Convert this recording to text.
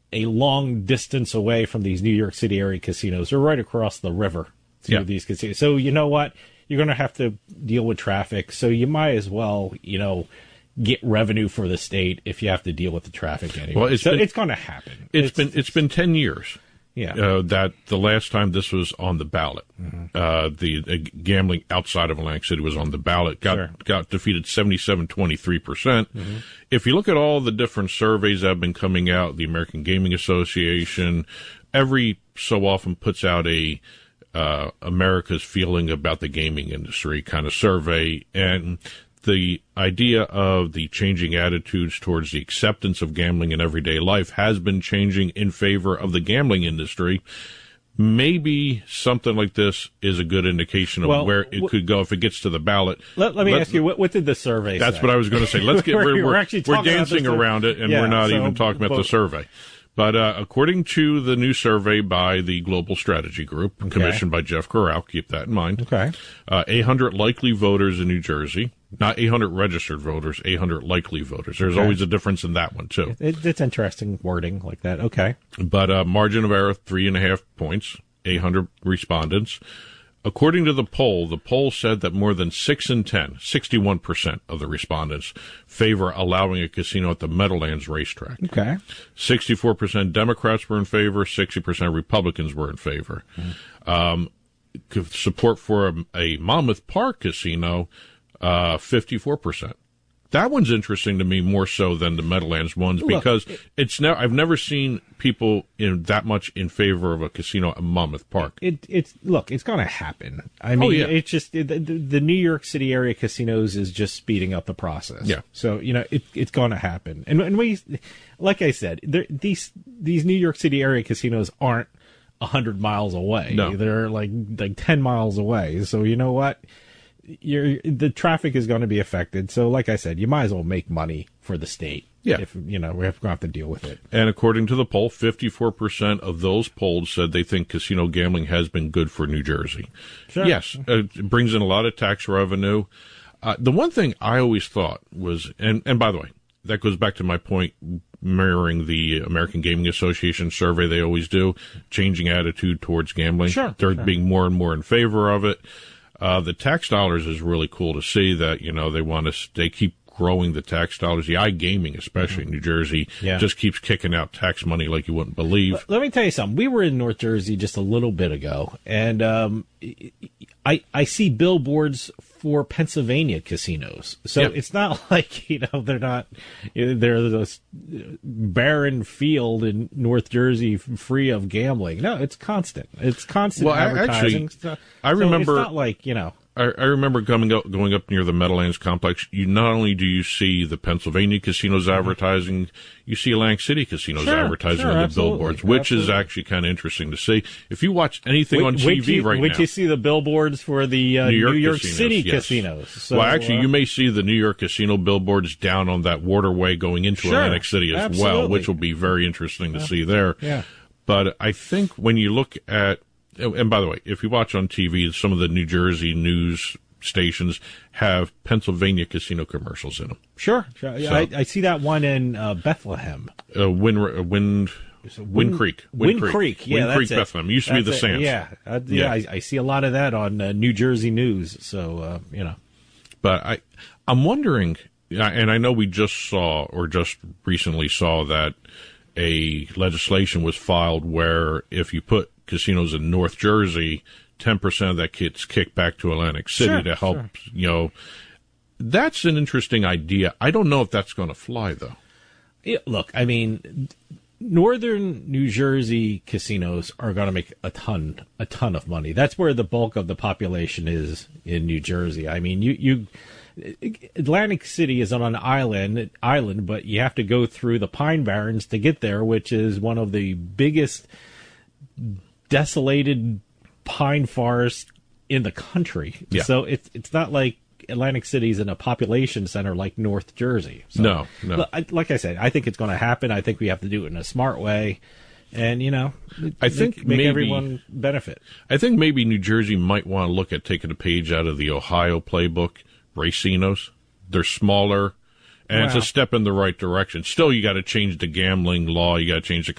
a long distance away from these New York City area casinos. They're right across the river to these casinos. So you know what? You're going to have to deal with traffic. So you might as well, get revenue for the state if you have to deal with the traffic anyway. Well, it's going to happen. It's been 10 years. Yeah. That the last time this was on the ballot, the gambling outside of Atlantic City was on the ballot, got defeated 77-23%. If you look at all the different surveys that have been coming out, the American Gaming Association, every so often puts out a America's feeling about the gaming industry kind of survey, and the idea of the changing attitudes towards the acceptance of gambling in everyday life has been changing in favor of the gambling industry. Maybe something like this is a good indication of where it could go if it gets to the ballot. Let me ask you, what did the survey say? That's what I was going to say. Let's get we're dancing around it, and we're not even talking about the survey. But according to the new survey by the Global Strategy Group, commissioned by Jeff Corral, keep that in mind. 800 likely voters in New Jersey, not 800 registered voters, 800 likely voters. There's always a difference in that one, too. It's interesting wording like that. Okay. But margin of error, 3.5 points, 800 respondents. According to the poll said that more than 6 in 10, 61% of the respondents favor allowing a casino at the Meadowlands racetrack. 64% Democrats were in favor, 60% Republicans were in favor. Support for a Monmouth Park casino, 54%. That one's interesting to me more so than the Meadowlands ones because I've never seen people that much in favor of a casino at Monmouth Park. It's going to happen. I mean, it's just the New York City area casinos is just speeding up the process. Yeah. So it's going to happen. And we, like I said, these New York City area casinos aren't 100 miles away. No. They're like 10 miles away. So you know what? The traffic is going to be affected. So, like I said, you might as well make money for the state. Yeah. If we have to deal with it. And according to the poll, 54% of those polled said they think casino gambling has been good for New Jersey. Sure. Yes, it brings in a lot of tax revenue. The one thing I always thought was, and by the way, that goes back to my point, mirroring the American Gaming Association survey they always do, changing attitude towards gambling. They're being more and more in favor of it. The tax dollars is really cool to see that, they keep growing the tax dollars. The iGaming, especially in New Jersey, just keeps kicking out tax money like you wouldn't believe. Let me tell you something. We were in North Jersey just a little bit ago, and I see billboards for Pennsylvania casinos. So it's not like, they're this barren field in North Jersey free of gambling. No, it's constant. It's constant advertising. Actually, I remember, it's not like, I remember going up near the Meadowlands complex. Not only do you see the Pennsylvania casinos advertising, you see Atlantic City casinos advertising on the billboards, which is actually kind of interesting to see. If you watch anything on TV right now, you see the billboards for the New York City casinos. So, you may see the New York casino billboards down on that waterway going into Atlantic City as well, which will be very interesting to see there. Yeah. But I think when you look at, and by the way, if you watch on TV, some of the New Jersey news stations have Pennsylvania casino commercials in them. Sure. So, I see that one in Bethlehem. Wind Creek. Wind Creek, Bethlehem. Used to be the Sands. I see a lot of that on New Jersey news. So, But I'm wondering, and I know we just recently saw that a legislation was filed where if you put casinos in North Jersey, 10% of that gets kicked back to Atlantic City to help, That's an interesting idea. I don't know if that's going to fly, though. Yeah, look, I mean, northern New Jersey casinos are going to make a ton of money. That's where the bulk of the population is in New Jersey. I mean, Atlantic City is on an island, but you have to go through the Pine Barrens to get there, which is one of the biggest desolated pine forests in the country. Yeah. So it's not like Atlantic City's in a population center like North Jersey. So, no. Like I said, I think it's going to happen. I think we have to do it in a smart way. And, I think make everyone benefit. I think maybe New Jersey might want to look at taking a page out of the Ohio playbook, racinos. They're smaller, and it's a step in the right direction. Still, you got to change the gambling law. You got to change the